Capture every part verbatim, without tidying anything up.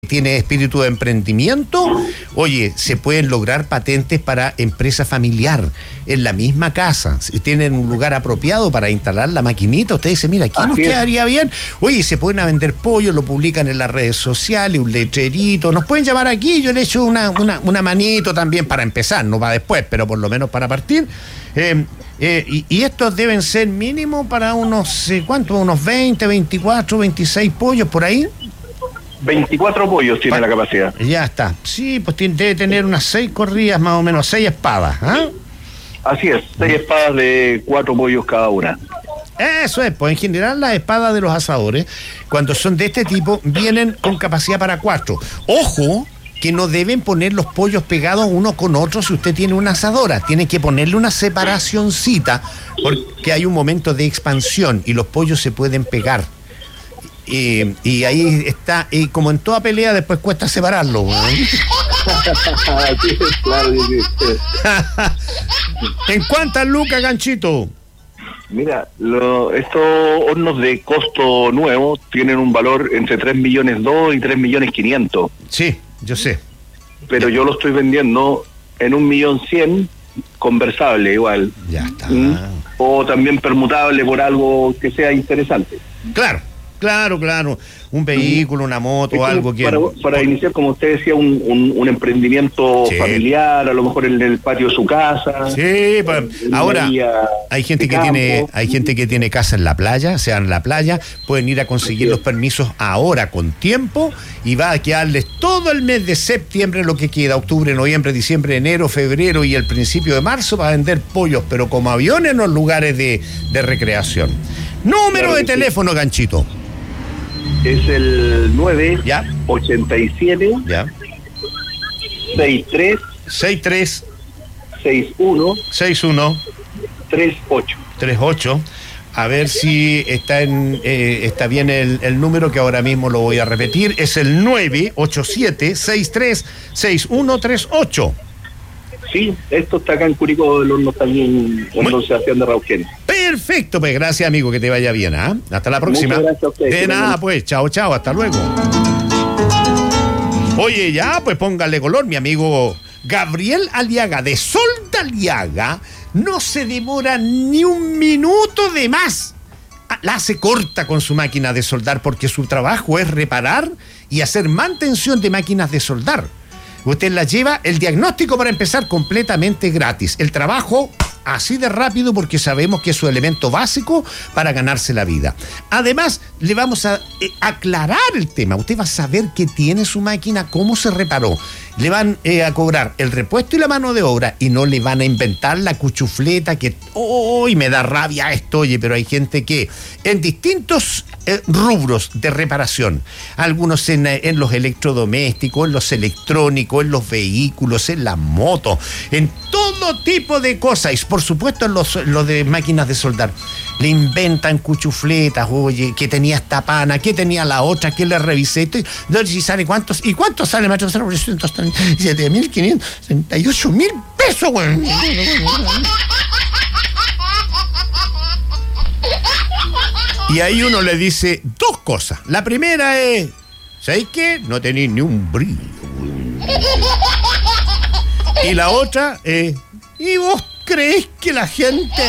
tiene espíritu de emprendimiento, oye, se pueden lograr patentes para empresa familiar en la misma casa. Si tienen un lugar apropiado para instalar la maquinita, usted dice, mira, aquí nos quedaría bien. Oye, se pueden vender pollo, lo publican en las redes sociales, un letrerito, nos pueden llamar aquí, yo le echo una, una, una manito también para empezar, no va después, pero por lo menos para partir. Eh, eh, y, y estos deben ser mínimo para unos, eh, ¿cuánto? Unos veinte, veinticuatro, veintiséis pollos por ahí. veinticuatro pollos tiene pa- la capacidad. Ya está. Sí, pues tiene, debe tener unas seis corridas más o menos, seis espadas. ¿Ah? Así es, seis espadas de cuatro pollos cada una. Eso es, pues en general las espadas de los asadores, cuando son de este tipo, vienen con capacidad para cuatro. Ojo, que no deben poner los pollos pegados uno con otro si usted tiene una asadora. Tiene que ponerle una separacioncita, porque hay un momento de expansión y los pollos se pueden pegar. Y, y ahí está, y como en toda pelea después cuesta separarlo, ¿eh? Claro, sí, sí. ¿En cuántas lucas, Ganchito? Mira, lo, estos hornos de costo nuevo tienen un valor entre tres millones dos y tres millones quinientos. Sí, yo sé. Pero yo lo estoy vendiendo en un millón cien, conversable igual. Ya está. ¿Mm? O también permutable por algo que sea interesante. Claro. Claro, claro, un vehículo, una moto, es algo que... Para, para por... iniciar, como usted decía, un, un, un emprendimiento sí. familiar, a lo mejor en el patio de su casa. Sí, pues, ahora hay gente que campo. tiene hay gente que tiene casa en la playa, sea en la playa, pueden ir a conseguir sí. los permisos ahora con tiempo y va a quedarles todo el mes de septiembre, lo que queda, octubre, noviembre, diciembre, enero, febrero y el principio de marzo para vender pollos, pero como aviones en los lugares de, de recreación. Número claro de teléfono, sí. Ganchito. Es el nueve ochenta y siete sesenta y tres sesenta y tres sesenta y uno sesenta y uno treinta y ocho treinta y ocho. A ver si está en eh, está bien el, el número que ahora mismo lo voy a repetir. Es el nueve ochenta y siete sesenta y tres sesenta y uno treinta y ocho. Sí, esto está acá en Curicó del Horno también, en Sebastián de Rauquén. Perfecto, pues gracias, amigo, que te vaya bien, ¿ah? ¿eh? Hasta la próxima. Muchas gracias a usted. De nada, pues, chao, chao, hasta luego. Oye, ya, pues póngale color, mi amigo Gabriel Aliaga, de Solda Aliaga, no se demora ni un minuto de más. La hace corta con su máquina de soldar, porque su trabajo es reparar y hacer mantención de máquinas de soldar. Usted la lleva, el diagnóstico para empezar completamente gratis. El trabajo así de rápido porque sabemos que es su elemento básico para ganarse la vida. Además, le vamos a eh, aclarar el tema. Usted va a saber qué tiene su máquina, cómo se reparó. Le van eh, a cobrar el repuesto y la mano de obra y no le van a inventar la cuchufleta que, ¡oh! Me da rabia esto, oye, pero hay gente que en distintos eh, rubros de reparación, algunos en, en los electrodomésticos, en los electrónicos, en los vehículos, en las motos, en todo tipo de cosas, y por supuesto en los, los de máquinas de soldar, le inventan cuchufletas, oye, que tenía esta pana, que tenía la otra, que le revisé, y sale cuántos, y cuánto sale, maestro, siete mil quinientos sesenta y ocho mil pesos, güey. Y ahí uno le dice dos cosas. La primera es, ¿sabes qué? No tenéis ni un brillo. Y la otra es, ¿y vos crees que la gente...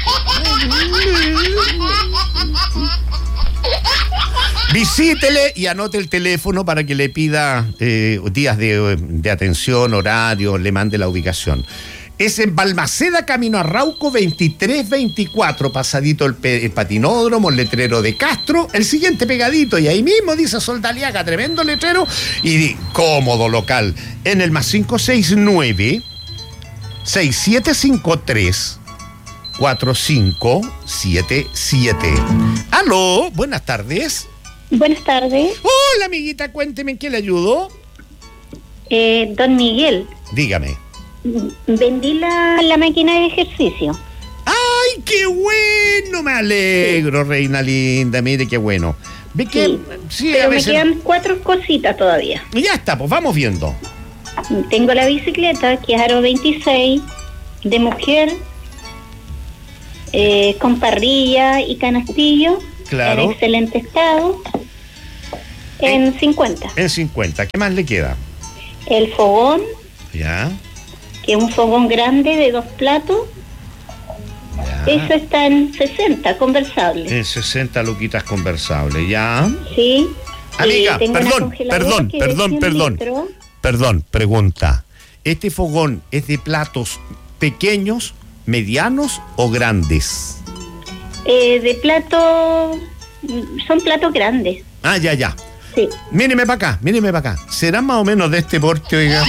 Visítele y anote el teléfono para que le pida eh, días de, de atención, horario, le mande la ubicación. Es en Balmaceda, camino a Rauco, veintitrés veinticuatro, pasadito el, pe- el patinódromo, el letrero de Castro, el siguiente pegadito, y ahí mismo dice Solda Aliaga, tremendo letrero, y cómodo local, en el más cinco seis nueve, seis siete cinco tres, cuatro cinco siete siete. Aló, buenas tardes. Buenas tardes. Hola, amiguita, cuénteme, ¿en qué le ayudó? Eh, don Miguel. Dígame. Vendí la, la máquina de ejercicio. ¡Ay, qué bueno! Me alegro, sí. Reina linda, mire qué bueno. ¿Ve que sí, sí, pero a veces... me quedan cuatro cositas todavía. Ya está, pues vamos viendo. Tengo la bicicleta, que es aro veintiséis, de mujer, eh, con parrilla y canastillo. Claro. En excelente estado. En cincuenta. En cincuenta. ¿Qué más le queda? El fogón, Ya. que es un fogón grande de dos platos, Ya. eso está en sesenta, conversable. En sesenta luquitas conversables, ya. Sí. Amiga, Y tengo una perdón, congeladora perdón, que es de perdón, cien perdón. litros. Perdón, pregunta. ¿Este fogón es de platos pequeños, medianos o grandes? Eh, de plato, son platos grandes. Ah, ya, ya. Sí. Míreme para acá, míreme para acá. ¿Será más o menos de este porte, oiga?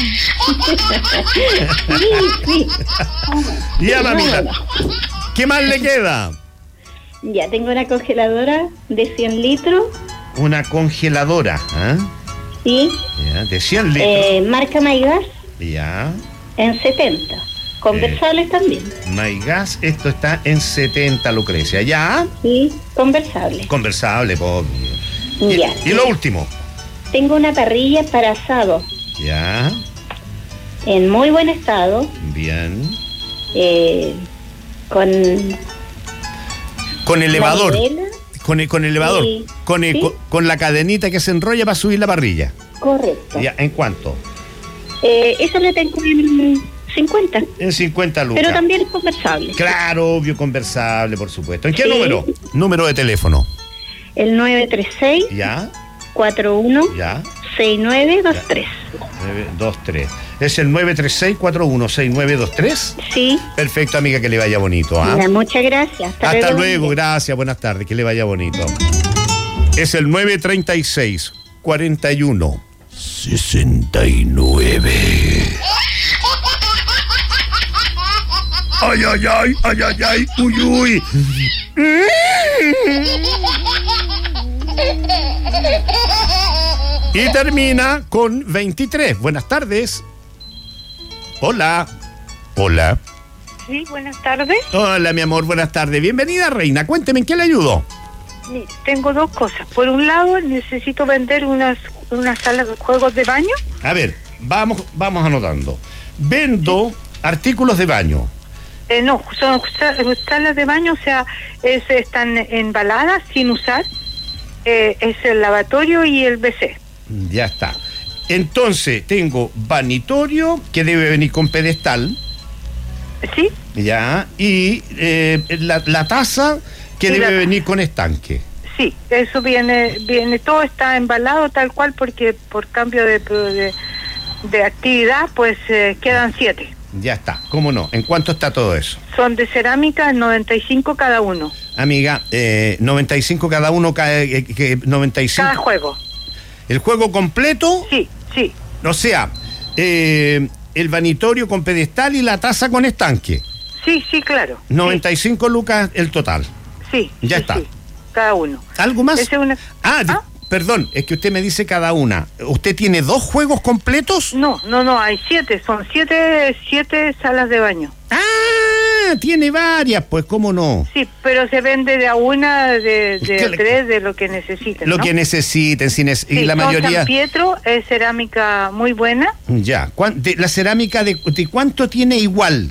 Sí, sí. Ya, mamita. No, no, no. ¿Qué más le queda? Ya tengo una congeladora de cien litros. Una congeladora, ¿ah? Sí. Ya, de cien litros. Eh, marca Maygas Ya. en setenta. Conversables también. Maygas, esto está en setenta, Lucrecia. ¿Ya? Sí, conversables. Conversable, po. Y, Ya. y lo último. Tengo una parrilla para asado Ya. en muy buen estado, Bien. eh, con Con elevador. manivela. Con el, con elevador. Sí. Con, el- Sí. con, con la cadenita que se enrolla para subir la parrilla. Correcto. Ya, ¿en cuánto? Eh, eso le tengo en cincuenta, En cincuenta lucas. pero también es conversable. Claro, obvio, conversable, por supuesto. ¿En qué Sí. número? Número de teléfono. El nueve tres seis, Ya, cuatro uno, ya. seis nueve dos tres. nueve dos tres. ¿Es el nueve tres seis, cuatro uno seis nueve dos tres? Sí. Perfecto, amiga, que le vaya bonito. ¿Ah? Ya, muchas gracias. Hasta, Hasta luego, luego. gracias, buenas tardes, que le vaya bonito. Es el nueve tres seis, cuarenta y uno, sesenta y nueve. Ay, ay, ay, ay, ay, ay, uy, uy. Y termina con veintitrés. Buenas tardes. Hola. Hola. Sí, buenas tardes. Hola, mi amor, buenas tardes. Bienvenida, reina. Cuénteme, ¿en qué le ayudo? Mire, tengo dos cosas. Por un lado, necesito vender unas unas salas de juegos de baño. A ver, vamos, vamos anotando. Vendo artículos de baño. Eh, no, son sa- salas de baño, o sea, es, están embaladas sin usar. Eh, es el lavatorio y el B C. Ya está. Entonces, tengo vanitorio, que debe venir con pedestal, ¿Sí? ya, y eh, la, la taza, que Y debe la- venir con estanque. Sí, eso viene, viene, todo está embalado tal cual porque por cambio de, de, de actividad, pues eh, quedan siete. Ya está, ¿cómo no? ¿En cuánto está todo eso? Son de cerámica, noventa y cinco cada uno. Amiga, eh, noventa y cinco cada uno, ca- eh, que noventa y cinco. Cada juego. El juego completo, Sí, sí. o sea, eh, el vanitorio con pedestal y la taza con estanque. Sí, sí, claro. noventa y cinco lucas el total. Sí. Ya sí, está. sí, cada uno. ¿Algo más? Esa es una- Ah, di- ¿Ah? perdón, es que usted me dice cada una. ¿Usted tiene dos juegos completos? No, no, no, hay siete. Son siete, siete salas de baño. Ah, tiene varias, pues cómo no. Sí, pero se vende de a una, de, de que a le- tres, de lo que necesiten. Lo ¿no? que necesiten, si nece- y Sí, la son mayoría. San Pietro es cerámica muy buena. Ya. ¿Cuán- de- la cerámica de, de cuánto tiene igual?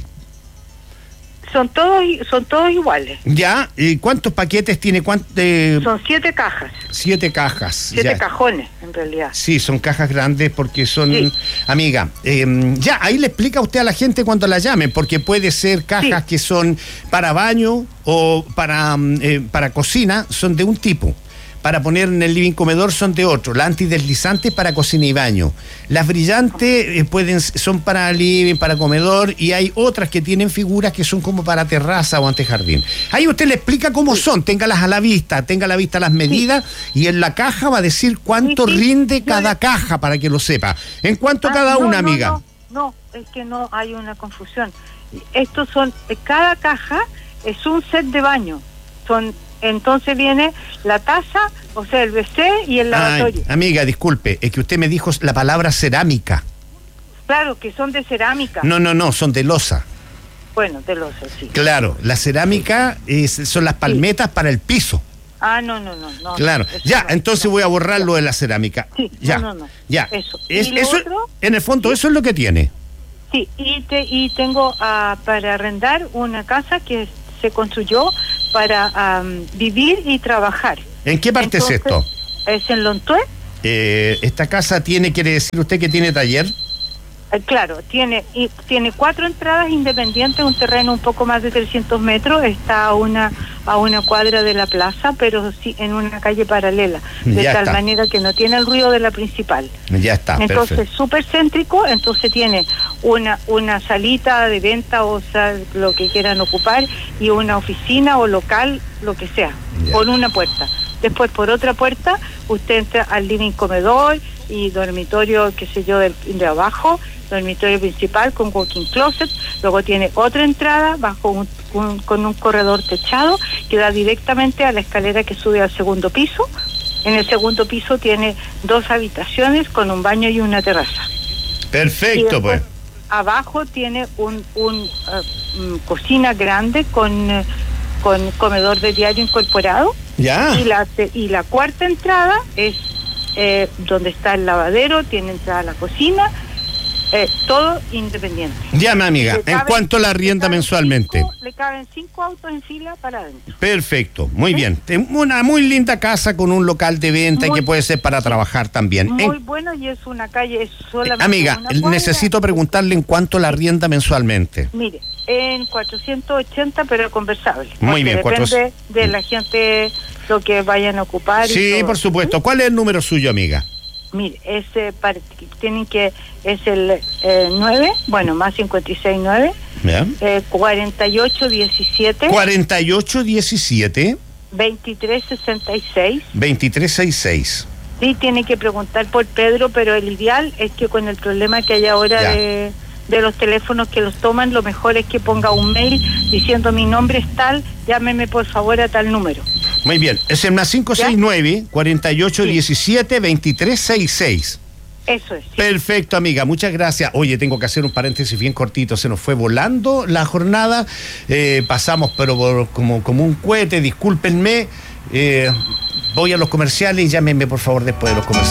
Son todos, son todos iguales. Ya. ¿Y cuántos paquetes tiene? ¿Cuánto, eh, Son siete cajas, siete cajas. siete ya. cajones en realidad. Sí, son cajas grandes porque son... Sí. Amiga, eh, ya, ahí le explica usted a la gente cuando la llamen, porque puede ser cajas Sí. que son para baño o para, mm, eh, para cocina, son de un tipo. Para poner en el living comedor son de otro. Las antideslizantes para cocina y baño. Las brillantes eh, pueden son para living, para comedor, y hay otras que tienen figuras que son como para terraza o antejardín. Ahí usted le explica cómo son, téngalas a la vista, tenga a la vista las medidas, y en la caja va a decir cuánto Sí, sí. rinde Yo cada le- caja para que lo sepa. ¿En cuánto Ah, cada no, una, no, amiga? No, no, es que no hay una confusión. Estos son, eh, cada caja es un set de baño. Son, entonces viene la taza, o sea, el B C y el lavatorio. Ay, amiga, disculpe, es que usted me dijo la palabra cerámica. Claro, que son de cerámica. No, no, no, son de losa. Bueno, de los sí. Claro, la cerámica es- son las palmetas para el piso. Ah, no, no, no. no Claro, eso ya, no, entonces no. voy a borrar lo de la cerámica. Sí, ya, no, no, no. ya. Eso. Es- ¿Y lo eso, otro? en el fondo, Sí. eso es lo que tiene. Sí, y, te, y tengo ah, para arrendar una casa que se construyó para am, vivir y trabajar. ¿En qué parte Entonces, es esto? Es en Lontué. Eh, esta casa tiene, quiere decir usted que tiene taller. Eh, claro, tiene y tiene cuatro entradas independientes, un terreno un poco más de trescientos metros, está a una a una cuadra de la plaza, pero sí en una calle paralela, de Ya tal está. manera que no tiene el ruido de la principal. Ya está, Entonces, perfecto. súper céntrico, entonces tiene una una salita de venta, o sea, lo que quieran ocupar, y una oficina o local, lo que sea, Ya. por una puerta. Después, por otra puerta, usted entra al living comedor y dormitorio, qué sé yo, del- de abajo, dormitorio principal con walking closet, luego tiene otra entrada bajo un, un- con un corredor techado que da directamente a la escalera que sube al segundo piso. En el segundo piso tiene dos habitaciones con un baño y una terraza. Y Perfecto, después, pues. abajo tiene un, un uh, mm, cocina grande con, eh, con comedor de diario incorporado. Ya. Y la te- y la cuarta entrada es eh, donde está el lavadero, tiene entrada a la cocina, eh, todo independiente. Ya, mi amiga. Le ¿En caben- cuánto la le rienda caben mensualmente? cinco- le caben cinco autos en fila para adentro. Perfecto, muy bien. Una muy linda casa con un local de venta y Muy- que puede ser para trabajar también. Muy En- bueno, y es una calle, es solamente amiga, una cuadra. necesito preguntarle en cuánto la rienda mensualmente. Mire, en cuatrocientos ochenta, pero conversable. Muy porque bien, depende cuatrocientos. de la gente lo que vayan a ocupar. y Sí, todo. por supuesto. ¿Cuál es el número suyo, amiga? Mire, ese par- tienen que, es el eh, nueve, bueno, más cincuenta y seis nueve, ¿Ya? eh, cuarenta y ocho diecisiete, cuarenta y ocho diecisiete, veintitrés sesenta y seis. veintitrés sesenta y seis. Sí, tiene que preguntar por Pedro, pero el ideal es que con el problema que hay ahora Ya. de, de los teléfonos que los toman, lo mejor es que ponga un mail diciendo mi nombre es tal, llámeme por favor a tal número. Muy bien. Es el más cinco seis nueve, cuarenta y ocho diecisiete, veintitrés sesenta y seis. Eso es. Sí. Perfecto, amiga, muchas gracias. Oye, tengo que hacer un paréntesis bien cortito. Se nos fue volando la jornada. Eh, pasamos, pero por- como, como un cohete, discúlpenme. Eh, voy a los comerciales y llámenme, por favor, después de los comerciales.